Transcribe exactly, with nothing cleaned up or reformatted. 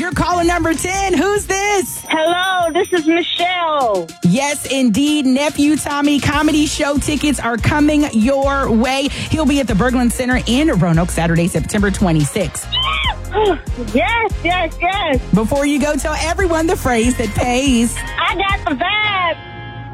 You're caller number ten. Who's this? Hello, this is Michelle. Yes, indeed. Nephew Tommy comedy show tickets are coming your way. He'll be at the Berglund Center in Roanoke Saturday, September twenty-sixth. Yes, yes, yes. Before you go, tell everyone the phrase that pays. I got the bag.